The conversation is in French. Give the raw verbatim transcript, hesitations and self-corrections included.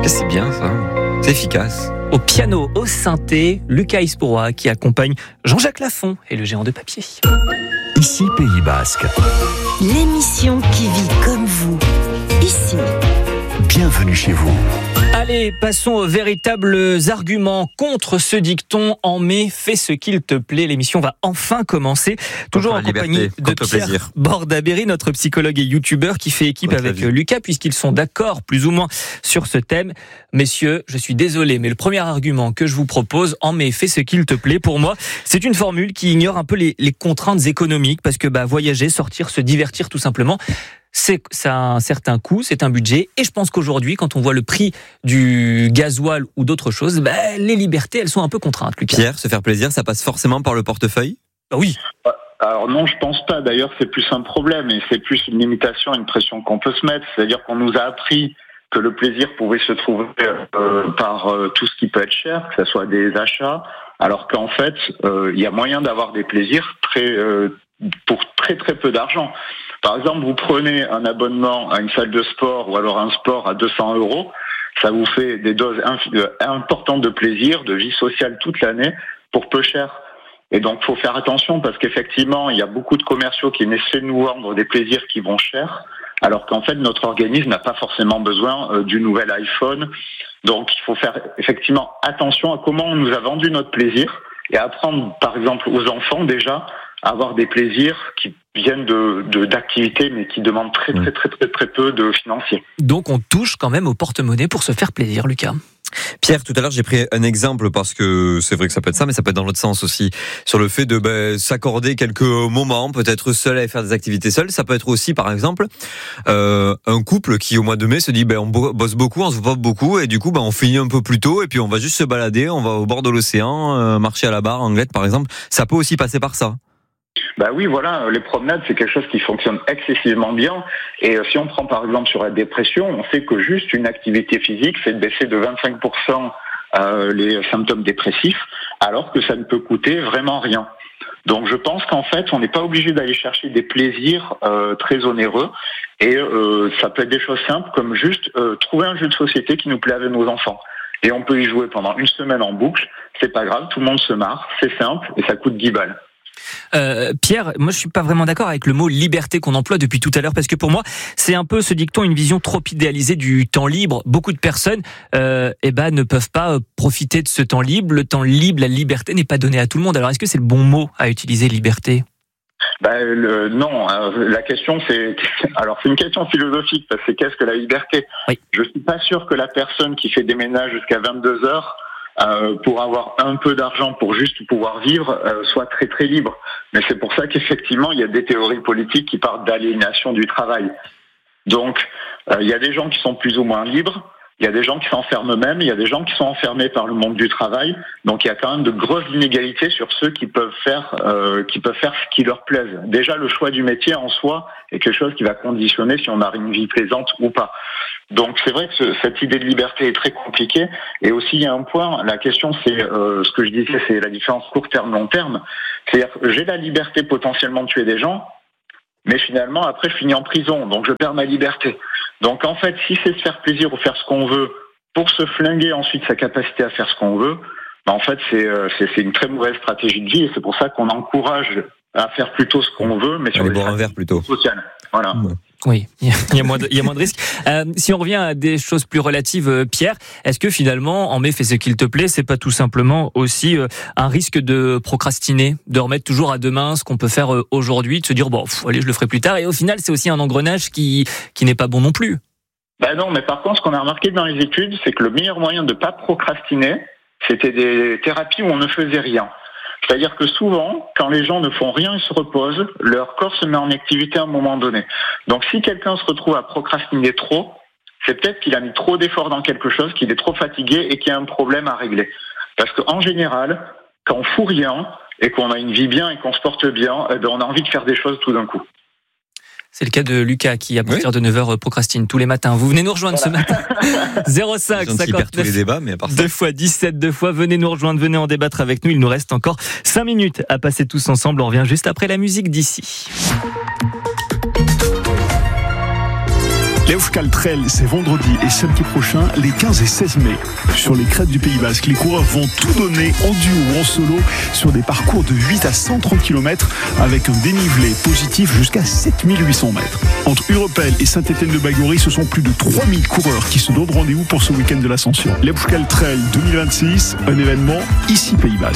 C'est bien ça, c'est efficace. Au piano, au synthé, Lucas Isporois qui accompagne Jean-Jacques Lafont et le géant de papier. Ici Pays Basque. L'émission qui vit comme vous, ici. Bienvenue chez vous. Allez, passons aux véritables arguments contre ce dicton « En mai, fais ce qu'il te plaît ». L'émission va enfin commencer. Toujours en compagnie de Pierre Bordaberry, notre psychologue et youtubeur qui fait équipe avec Lucas, puisqu'ils sont d'accord plus ou moins sur ce thème. Messieurs, je suis désolé, mais le premier argument que je vous propose, « En mai, fais ce qu'il te plaît », pour moi, c'est une formule qui ignore un peu les, les contraintes économiques, parce que bah, voyager, sortir, se divertir tout simplement, c'est, ça a un certain coût, c'est un budget. Et je pense qu'aujourd'hui, quand on voit le prix du gasoil ou d'autres choses, bah, les libertés, elles sont un peu contraintes, Lucas. Pierre, se faire plaisir, ça passe forcément par le portefeuille ? Bah oui. Alors non, je pense pas. D'ailleurs, c'est plus un problème et c'est plus une limitation, une pression qu'on peut se mettre. C'est-à-dire qu'on nous a appris que le plaisir pouvait se trouver euh, par euh, tout ce qui peut être cher, que ce soit des achats, alors qu'en fait, euh, il y a moyen d'avoir des plaisirs très euh, pour très très peu d'argent. Par exemple, vous prenez un abonnement à une salle de sport ou alors un sport à deux cents euros, ça vous fait des doses importantes de plaisir, de vie sociale toute l'année pour peu cher. Et donc, faut faire attention parce qu'effectivement, il y a beaucoup de commerciaux qui essaient de nous vendre des plaisirs qui vont cher, alors qu'en fait, notre organisme n'a pas forcément besoin euh, du nouvel iPhone. Donc, il faut faire effectivement attention à comment on nous a vendu notre plaisir et apprendre, par exemple, aux enfants déjà à avoir des plaisirs qui viennent de, de d'activités mais qui demandent très très très très très peu de financier. Donc, on touche quand même au porte-monnaie pour se faire plaisir, Lucas. Pierre, tout à l'heure, j'ai pris un exemple parce que c'est vrai que ça peut être ça, mais ça peut être dans l'autre sens aussi. Sur le fait de ben, s'accorder quelques moments, peut-être seul à faire des activités seules. Ça peut être aussi, par exemple, euh, un couple qui, au mois de mai, se dit ben, on bosse beaucoup, on se voit pas beaucoup, et du coup, ben, on finit un peu plus tôt, et puis on va juste se balader, on va au bord de l'océan, euh, marcher à la barre anglaise, par exemple. Ça peut aussi passer par ça. Bah oui, voilà, les promenades, c'est quelque chose qui fonctionne excessivement bien. Et euh, si on prend par exemple sur la dépression, on sait que juste une activité physique fait baisser de vingt-cinq pour cent euh, les symptômes dépressifs, alors que ça ne peut coûter vraiment rien. Donc je pense qu'en fait, on n'est pas obligé d'aller chercher des plaisirs euh, très onéreux. Et euh, ça peut être des choses simples, comme juste euh, trouver un jeu de société qui nous plaît avec nos enfants. Et on peut y jouer pendant une semaine en boucle, c'est pas grave, tout le monde se marre, c'est simple et ça coûte dix balles. Euh, Pierre, moi je suis pas vraiment d'accord avec le mot liberté qu'on emploie depuis tout à l'heure, parce que pour moi c'est un peu ce dicton, une vision trop idéalisée du temps libre. Beaucoup de personnes euh, eh ben, ne peuvent pas profiter de ce temps libre. Le temps libre, la liberté n'est pas donnée à tout le monde. Alors est-ce que c'est le bon mot à utiliser, liberté ? Ben, le, non, la question c'est, alors c'est une question philosophique, parce que qu'est-ce que la liberté ? Oui. Je suis pas sûr que la personne qui fait des ménages jusqu'à vingt-deux heures Euh, pour avoir un peu d'argent pour juste pouvoir vivre, euh, soit très très libre. Mais c'est pour ça qu'effectivement, il y a des théories politiques qui parlent d'aliénation du travail. Donc, euh, il y a des gens qui sont plus ou moins libres, il y a des gens qui s'enferment eux-mêmes, il y a des gens qui sont enfermés par le monde du travail. Donc, il y a quand même de grosses inégalités sur ceux qui peuvent faire, euh, qui peuvent faire ce qui leur plaise. Déjà, le choix du métier en soi est quelque chose qui va conditionner si on a une vie plaisante ou pas. Donc c'est vrai que ce, cette idée de liberté est très compliquée. Et aussi il y a un point, la question c'est euh, ce que je disais, c'est la différence court terme long terme. C'est-à-dire que j'ai la liberté potentiellement de tuer des gens, mais finalement après je finis en prison, donc je perds ma liberté. Donc en fait, si c'est se faire plaisir ou faire ce qu'on veut pour se flinguer ensuite sa capacité à faire ce qu'on veut, ben en fait c'est, euh, c'est c'est une très mauvaise stratégie de vie, et c'est pour ça qu'on encourage à faire plutôt ce qu'on veut, mais sur les des boire un verre plutôt sociales. Voilà. Ouais. Oui, il y a moins de, il y a moins de risques. Euh, si on revient à des choses plus relatives, euh, Pierre, est-ce que finalement, en mai, fais ce qu'il te plaît, c'est pas tout simplement aussi euh, un risque de procrastiner, de remettre toujours à demain ce qu'on peut faire euh, aujourd'hui, de se dire bon, pff, allez, je le ferai plus tard, et au final, c'est aussi un engrenage qui qui n'est pas bon non plus. Ben non, mais par contre, ce qu'on a remarqué dans les études, c'est que le meilleur moyen de pas procrastiner, c'était des thérapies où on ne faisait rien. C'est-à-dire que souvent, quand les gens ne font rien, ils se reposent, leur corps se met en activité à un moment donné. Donc si quelqu'un se retrouve à procrastiner trop, c'est peut-être qu'il a mis trop d'efforts dans quelque chose, qu'il est trop fatigué et qu'il y a un problème à régler. Parce qu'en général, quand on fout rien et qu'on a une vie bien et qu'on se porte bien, eh ben on a envie de faire des choses tout d'un coup. C'est le cas de Lucas qui, à partir oui. de neuf heures, procrastine tous les matins. Vous venez nous rejoindre voilà. ce matin. zéro cinq cinquante-neuf deux fois dix-sept, deux fois. Venez nous rejoindre, venez en débattre avec nous. Il nous reste encore cinq minutes à passer tous ensemble. On revient juste après la musique d'ici. L'Eufkal Trail, c'est vendredi et samedi prochain, les quinze et seize mai. Sur les crêtes du Pays Basque, les coureurs vont tout donner en duo ou en solo sur des parcours de huit à cent trente kilomètres avec un dénivelé positif jusqu'à sept mille huit cents mètres. Entre Urepel et Saint-Étienne-de-Bagory, ce sont plus de trois mille coureurs qui se donnent rendez-vous pour ce week-end de l'Ascension. L'Eufkal Trail deux mille vingt-six, un événement ici Pays Basque.